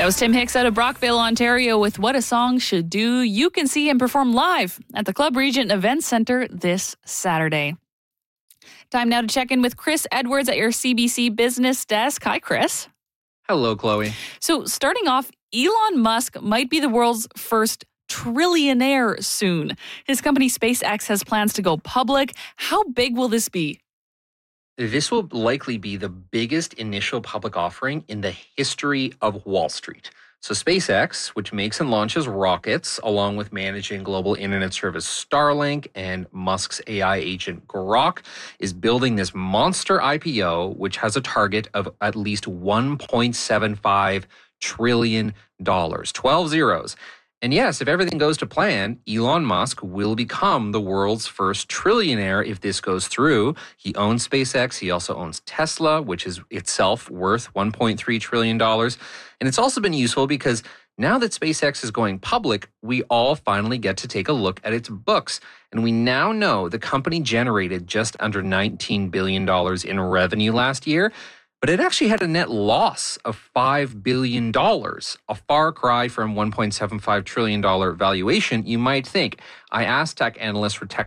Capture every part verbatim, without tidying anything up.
That was Tim Hicks out of Brockville, Ontario with What a Song Should Do. You can see him perform live at the Club Regent Event Centre this Saturday. Time now to check in with Chris Edwards at your C B C Business Desk. Hi, Chris. Hello, Chloe. So starting off, Elon Musk might be the world's first trillionaire soon. His company SpaceX has plans to go public. How big will this be? This will likely be the biggest initial public offering in the history of Wall Street. So SpaceX, which makes and launches rockets, along with managing global internet service Starlink and Musk's A I agent Grok, is building this monster I P O, which has a target of at least one point seven five trillion dollars, twelve zeros. And yes, if everything goes to plan, Elon Musk will become the world's first trillionaire if this goes through. He owns SpaceX. He also owns Tesla, which is itself worth one point three trillion dollars. And it's also been useful because now that SpaceX is going public, we all finally get to take a look at its books. And we now know the company generated just under nineteen billion dollars in revenue last year. But it actually had a net loss of five billion dollars, a far cry from one point seven five trillion dollars valuation, you might think. I asked tech analyst Ritesh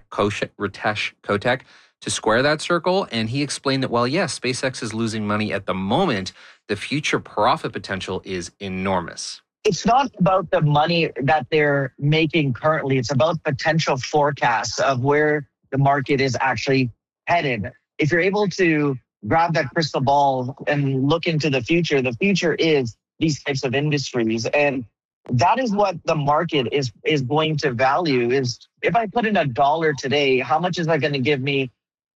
Kotek to square that circle, and he explained that while, yes, SpaceX is losing money at the moment, the future profit potential is enormous. It's not about the money that they're making currently. It's about potential forecasts of where the market is actually headed. If you're able to grab that crystal ball and look into the future, the future is these types of industries. And that is what the market is, is going to value is if I put in a dollar today, how much is that going to give me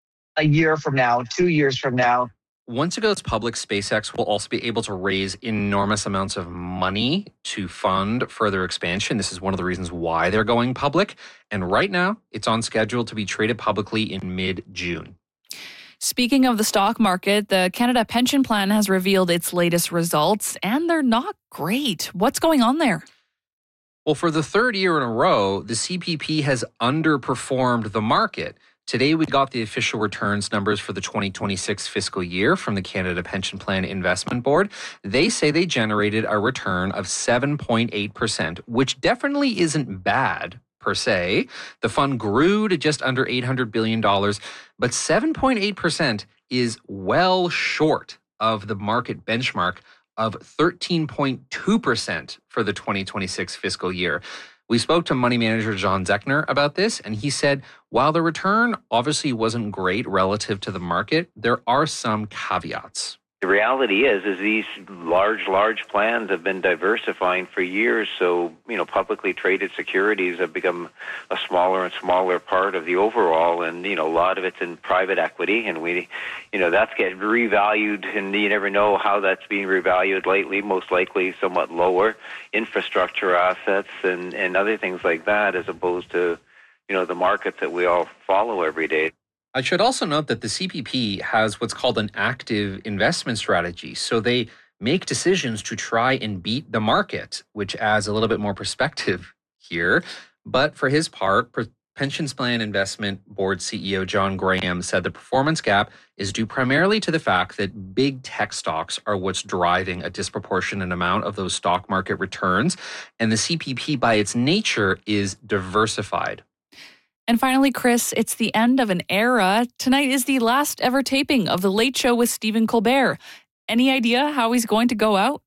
a year from now, two years from now? Once it goes public, SpaceX will also be able to raise enormous amounts of money to fund further expansion. This is one of the reasons why they're going public. And right now, it's on schedule to be traded publicly in mid-June. Speaking of the stock market, the Canada Pension Plan has revealed its latest results, and they're not great. What's going on there? Well, for the third year in a row, the C P P has underperformed the market. Today, we got the official returns numbers for the twenty twenty-six fiscal year from the Canada Pension Plan Investment Board. They say they generated a return of seven point eight percent, which definitely isn't bad per se. The fund grew to just under eight hundred billion dollars, but seven point eight percent is well short of the market benchmark of thirteen point two percent for the twenty twenty-six fiscal year. We spoke to money manager John Zechner about this, and he said, while the return obviously wasn't great relative to the market, there are some caveats. The reality is, is these large, large plans have been diversifying for years. So, you know, publicly traded securities have become a smaller and smaller part of the overall. And, you know, a lot of it's in private equity. And we, you know, that's getting revalued. And you never know how that's being revalued lately, most likely somewhat lower. Infrastructure assets and, and other things like that, as opposed to, you know, the markets that we all follow every day. I should also note that the C P P has what's called an active investment strategy. So they make decisions to try and beat the market, which adds a little bit more perspective here. But for his part, Pensions Plan Investment Board C E O John Graham said the performance gap is due primarily to the fact that big tech stocks are what's driving a disproportionate amount of those stock market returns. And the C P P, by its nature, is diversified. And finally, Chris, it's the end of an era. Tonight is the last ever taping of The Late Show with Stephen Colbert. Any idea how he's going to go out?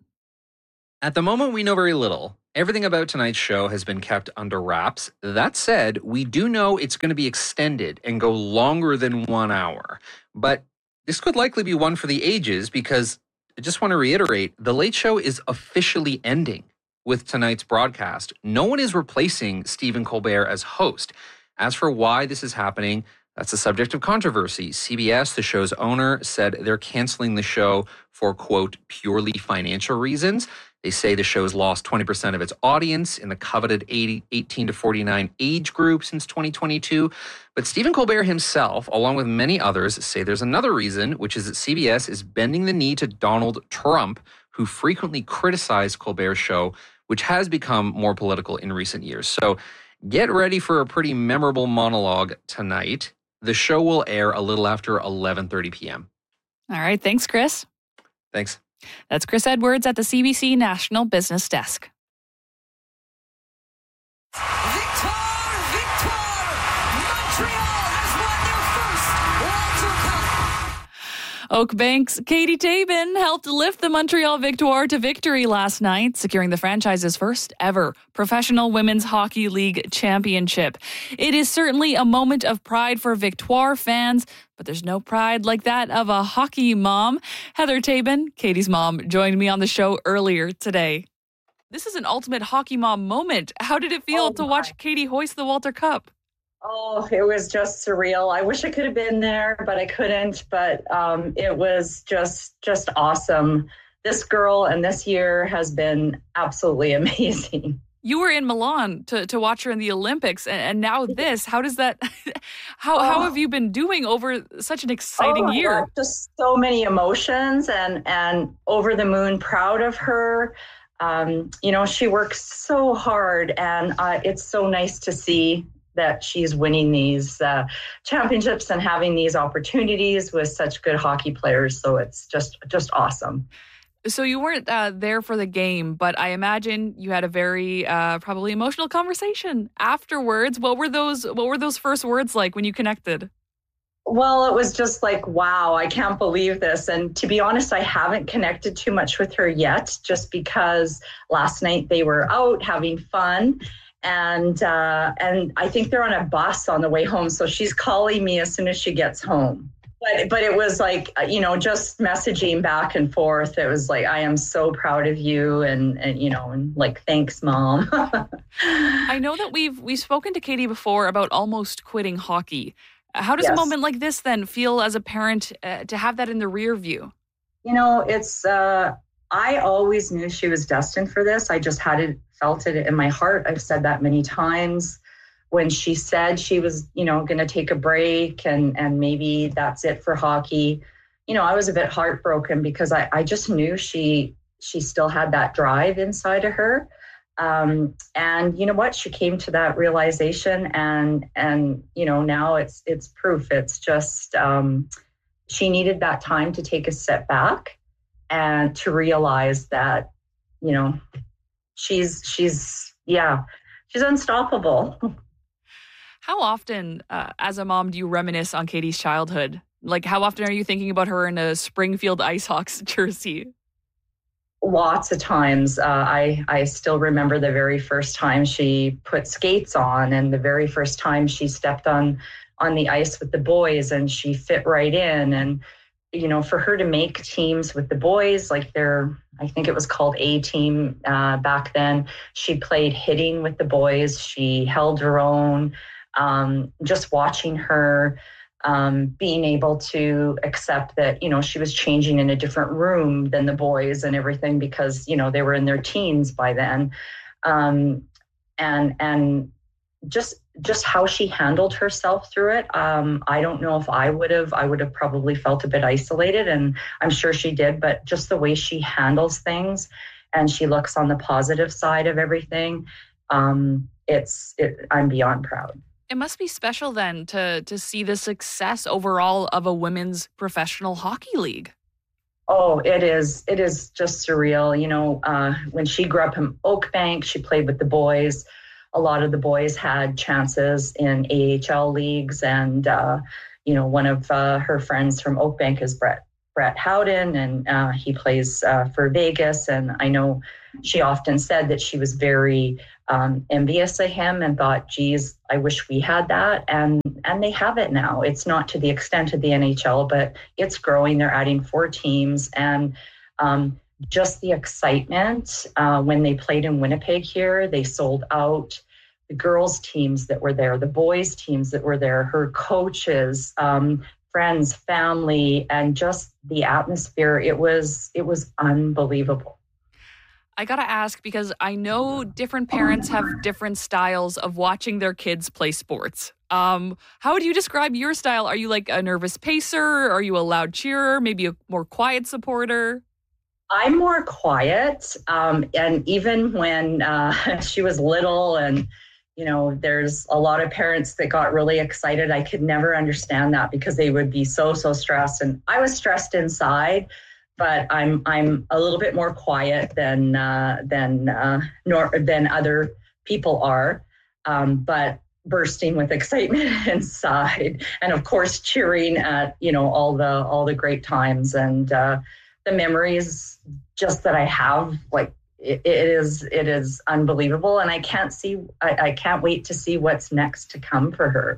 At the moment, we know very little. Everything about tonight's show has been kept under wraps. That said, we do know it's going to be extended and go longer than one hour. But this could likely be one for the ages because I just want to reiterate, The Late Show is officially ending with tonight's broadcast. No one is replacing Stephen Colbert as host. As for why this is happening, that's a subject of controversy. C B S, the show's owner, said they're canceling the show for, quote, purely financial reasons. They say the show's lost twenty percent of its audience in the coveted eighteen to forty-nine age group since twenty twenty-two. But Stephen Colbert himself, along with many others, say there's another reason, which is that C B S is bending the knee to Donald Trump, who frequently criticized Colbert's show, which has become more political in recent years. So get ready for a pretty memorable monologue tonight. The show will air a little after eleven thirty p.m. All right. Thanks, Chris. Thanks. That's Chris Edwards at the C B C National Business Desk. Victoire, Victoire! Montreal has won their first Walter Cup. Oakbank's Katie Tabin helped lift the Montreal Victoire to victory last night, securing the franchise's first ever Professional Women's Hockey League championship. It is certainly a moment of pride for Victoire fans, but there's no pride like that of a hockey mom. Heather Tabin, Katie's mom, joined me on the show earlier today. This is an ultimate hockey mom moment. How did it feel Oh, to my. watch Katie hoist the Walter Cup? Oh, it was just surreal. I wish I could have been there, but I couldn't. But um, it was just just awesome. This girl and this year has been absolutely amazing. You were in Milan to, to watch her in the Olympics, and, and now this. How does that? How Oh. how have you been doing over such an exciting Oh my year? God, just so many emotions, and and over the moon proud of her. Um, you know, she works so hard, and uh, it's so nice to see that she's winning these uh, championships and having these opportunities with such good hockey players. So it's just just awesome. So you weren't uh, there for the game, but I imagine you had a very uh, probably emotional conversation afterwards. What were those? What were those first words like when you connected? Well, it was just like, wow, I can't believe this. And to be honest, I haven't connected too much with her yet, just because last night they were out having fun. And uh, and I think they're on a bus on the way home. So she's calling me as soon as she gets home. But but it was like, you know, just messaging back and forth. It was like, I am so proud of you. And, and you know, and like, thanks, Mom. I know that we've we've spoken to Katie before about almost quitting hockey. How does Yes. a moment like this then feel as a parent uh, to have that in the rear view? You know, it's, uh, I always knew she was destined for this. I just hadn't felt it in my heart. I've said that many times. When she said she was, you know, going to take a break and, and maybe that's it for hockey, you know, I was a bit heartbroken because I, I just knew she, she still had that drive inside of her. Um, and you know what, she came to that realization, and, and, you know, now it's, it's proof. It's just, um, she needed that time to take a step back and to realize that, you know, she's, she's, yeah, she's unstoppable. How often, uh, as a mom, do you reminisce on Katie's childhood? Like, how often are you thinking about her in a Springfield IceHawks jersey? Lots of times. Uh, I, I still remember the very first time she put skates on, and the very first time she stepped on, on the ice with the boys, and she fit right in. And, you know, for her to make teams with the boys, like they're, I think it was called A team uh, back then, she played hitting with the boys. She held her own. Um, just watching her, um, being able to accept that, you know, she was changing in a different room than the boys and everything, because, you know, they were in their teens by then. Um, and, and just, just how she handled herself through it. Um, I don't know if I would have, I would have probably felt a bit isolated, and I'm sure she did, but just the way she handles things and she looks on the positive side of everything. Um, it's, it, I'm beyond proud. It must be special then to to see the success overall of a women's professional hockey league. Oh, it is. It is just surreal. You know, uh, when she grew up in Oakbank, she played with the boys. A lot of the boys had chances in A H L leagues. And, uh, you know, one of uh, her friends from Oakbank is Brett, Brett Howden, and uh, he plays uh, for Vegas. And I know she often said that she was very um, envious of him and thought, geez, I wish we had that. And and they have it now. It's not to the extent of the N H L, but it's growing. They're adding four teams. And um, just the excitement uh, when they played in Winnipeg here, they sold out. The girls' teams that were there, the boys' teams that were there, her coaches, um, friends, family, and just the atmosphere. It was it was unbelievable. I got to ask, because I know different parents have different styles of watching their kids play sports. Um, how would you describe your style? Are you like a nervous pacer? Are you a loud cheerer? Maybe a more quiet supporter? I'm more quiet. Um, and even when uh, she was little, and, you know, there's a lot of parents that got really excited. I could never understand that, because they would be so, so stressed. And I was stressed inside. but I'm I'm a little bit more quiet than uh, than uh, nor than other people are, um, but bursting with excitement inside, and of course cheering at you know all the all the great times and uh, the memories just that I have. Like it, it is it is unbelievable, and I can't see I, I can't wait to see what's next to come for her.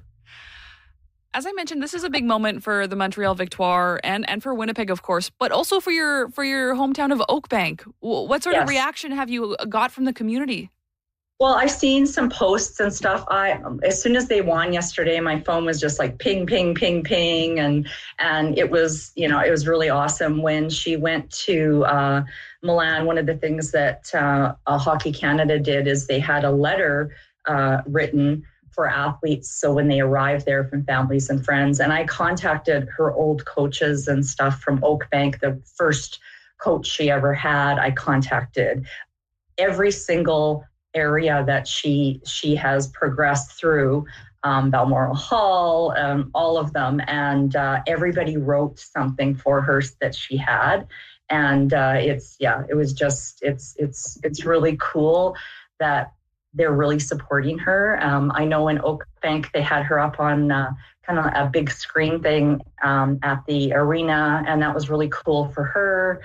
As I mentioned, this is a big moment for the Montreal Victoire and, and for Winnipeg, of course, but also for your for your hometown of Oakbank. What sort Yes. of reaction have you got from the community? Well, I've seen some posts and stuff. I as soon as they won yesterday, my phone was just like ping, ping, ping, ping, and and it was you know it was really awesome when she went to uh, Milan. One of the things that uh, uh, Hockey Canada did is they had a letter uh, written for athletes. So when they arrived there from families and friends, and I contacted her old coaches and stuff from Oakbank, the first coach she ever had. I contacted every single area that she she has progressed through, um, Balmoral Hall, um, all of them, and uh, everybody wrote something for her that she had, and uh, it's yeah, it was just it's it's it's really cool that they're really supporting her. Um, I know in Oakbank they had her up on uh, kind of a big screen thing um, at the arena, and that was really cool for her.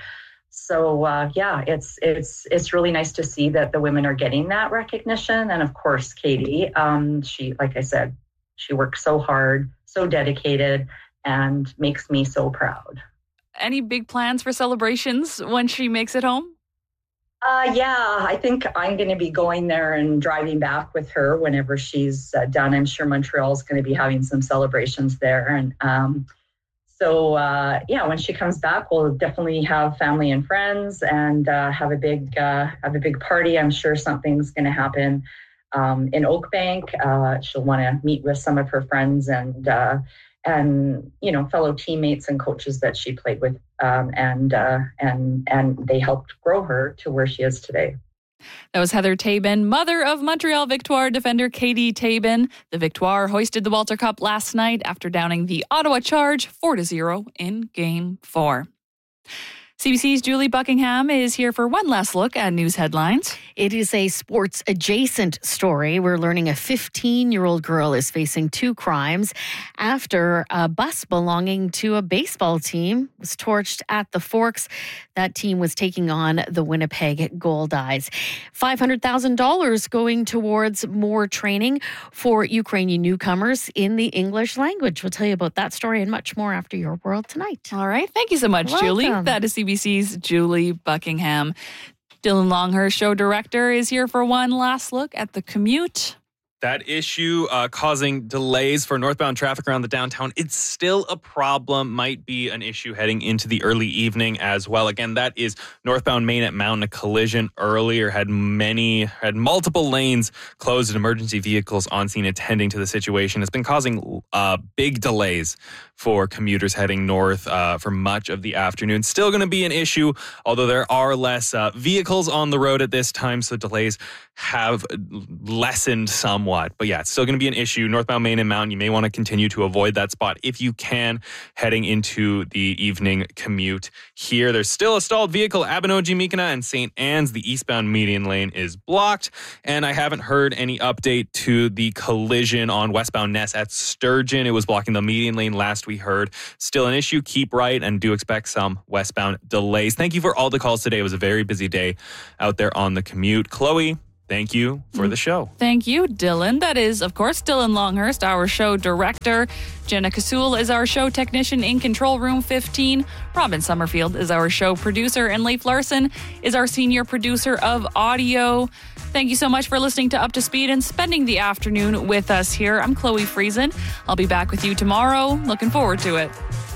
So uh, yeah, it's it's it's really nice to see that the women are getting that recognition. And of course, Katie, um, she like I said, she works so hard, so dedicated, and makes me so proud. Any big plans for celebrations when she makes it home? Uh, yeah, I think I'm going to be going there and driving back with her whenever she's uh, done. I'm sure Montreal's going to be having some celebrations there. And um, so, uh, yeah, when she comes back, we'll definitely have family and friends and uh, have a big uh, have a big party. I'm sure something's going to happen um, in Oakbank. Uh, she'll want to meet with some of her friends and uh, and you know fellow teammates and coaches that she played with, um, and uh, and and they helped grow her to where she is today. That was Heather Tabin, mother of Montreal Victoire defender Katie Tabin. The Victoire hoisted the Walter Cup last night after downing the Ottawa Charge four to zero in Game four. C B C's Julie Buckingham is here for one last look at news headlines. It is a sports-adjacent story. We're learning a fifteen-year-old girl is facing two crimes after a bus belonging to a baseball team was torched at the Forks. That team was taking on the Winnipeg Gold Eyes. five hundred thousand dollars going towards more training for Ukrainian newcomers in the English language. We'll tell you about that story and much more after Your World Tonight. All right. Thank you so much, Welcome. Julie. That is C B C's Julie Buckingham. Dylan Longhurst, show director, is here for one last look at the commute. That issue uh, causing delays for northbound traffic around the downtown, it's still a problem, might be an issue heading into the early evening as well. Again, that is northbound Main at Mountain. A collision earlier had many, had multiple lanes closed and emergency vehicles on scene attending to the situation. It's been causing uh, big delays for commuters heading north uh, for much of the afternoon. Still going to be an issue, although there are less uh, vehicles on the road at this time, so delays have lessened somewhat. But yeah, it's still going to be an issue. Northbound Main and Mountain, you may want to continue to avoid that spot if you can, heading into the evening commute here. There's still a stalled vehicle, Abinogi, Mikana, and Saint Anne's. The eastbound median lane is blocked, and I haven't heard any update to the collision on westbound Ness at Sturgeon. It was blocking the median lane last we heard. Still an issue. Keep right and do expect some westbound delays. Thank you for all the calls today. It was a very busy day out there on the commute. Chloe, thank you for the show. Thank you, Dylan. That is, of course, Dylan Longhurst, our show director. Jenna Kasul is our show technician in Control Room fifteen. Robin Summerfield is our show producer. And Leif Larson is our senior producer of audio. Thank you so much for listening to Up to Speed and spending the afternoon with us here. I'm Chloe Friesen. I'll be back with you tomorrow. Looking forward to it.